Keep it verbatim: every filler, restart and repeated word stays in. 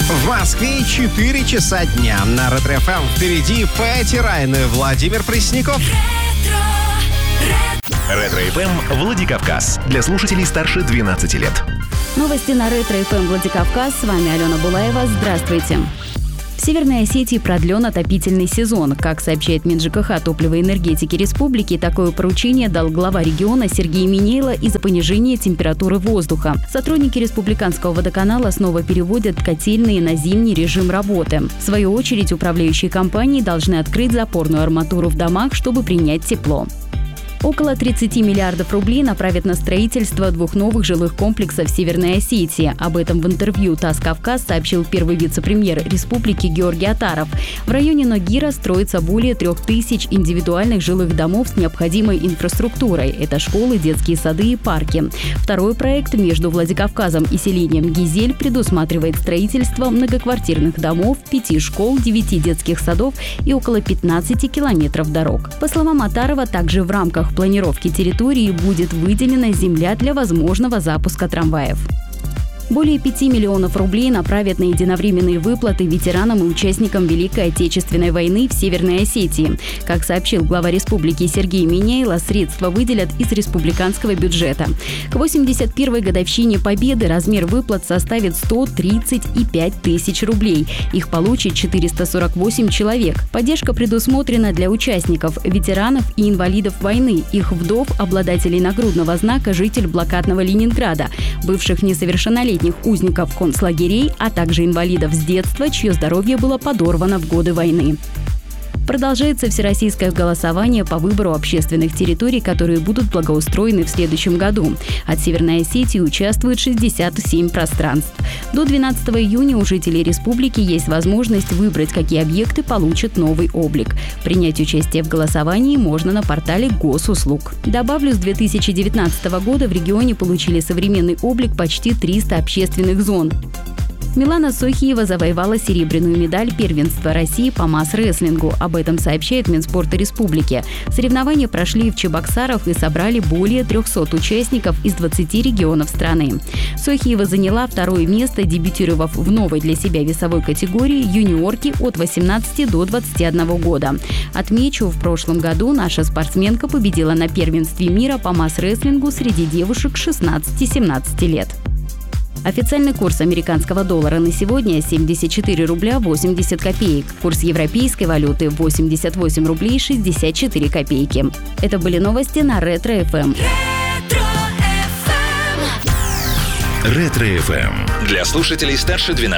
В Москве четыре часа дня. На Ретро-эф эм впереди Пэтти Райан и Владимир Пресняков. Ретро-эф эм Владикавказ. Для слушателей старше двенадцати лет. Новости на Ретро-эф эм Владикавказ. С вами Алена Булаева. Здравствуйте. В Северной Осетии продлен отопительный сезон. Как сообщает МинЖКХ топливо и энергетики республики, такое поручение дал глава региона Сергей Минейло из-за понижения температуры воздуха. Сотрудники республиканского водоканала снова переводят котельные на зимний режим работы. В свою очередь, управляющие компании должны открыть запорную арматуру в домах, чтобы принять тепло. Около тридцати миллиардов рублей направят на строительство двух новых жилых комплексов в Северной Осетии. Об этом в интервью ТАСС «Кавказ» сообщил первый вице-премьер республики Георгий Атаров. В районе Ногира строится более трех тысяч индивидуальных жилых домов с необходимой инфраструктурой. Это школы, детские сады и парки. Второй проект между Владикавказом и селением Гизель предусматривает строительство многоквартирных домов, пяти школ, девяти детских садов и около пятнадцати километров дорог. По словам Атарова, также в рамках планировки территории будет выделена земля для возможного запуска трамваев. Более пяти миллионов рублей направят на единовременные выплаты ветеранам и участникам Великой Отечественной войны в Северной Осетии. Как сообщил глава республики Сергей Минейло, средства выделят из республиканского бюджета. К восемьдесят первой годовщине Победы размер выплат составит сто тридцать пять тысяч рублей. Их получит четыреста сорок восемь человек. Поддержка предусмотрена для участников, ветеранов и инвалидов войны, их вдов, обладателей нагрудного знака «Житель блокадного Ленинграда», бывших несовершеннолетних узников концлагерей, а также инвалидов с детства, чье здоровье было подорвано в годы войны. Продолжается всероссийское голосование по выбору общественных территорий, которые будут благоустроены в следующем году. От Северной Осетии участвует шестьдесят семь пространств. До двенадцатого июня у жителей республики есть возможность выбрать, какие объекты получат новый облик. Принять участие в голосовании можно на портале Госуслуг. Добавлю, с две тысячи девятнадцатого года в регионе получили современный облик почти триста общественных зон. Милана Сохиева завоевала серебряную медаль первенства России по масс-рестлингу. Об этом сообщает Минспорта Республики. Соревнования прошли в Чебоксарах и собрали более трехсот участников из двадцати регионов страны. Сохиева заняла второе место, дебютировав в новой для себя весовой категории юниорки от восемнадцати до двадцати одного года. Отмечу, в прошлом году наша спортсменка победила на первенстве мира по масс-рестлингу среди девушек шестнадцати-семнадцати лет. Официальный курс американского доллара на сегодня семьдесят четыре рубля восемьдесят копеек. Курс европейской валюты восемьдесят восемь рублей шестьдесят четыре копейки. Это были новости на Ретро-эф эм. Ретро-эф эм. Для слушателей старше двенадцати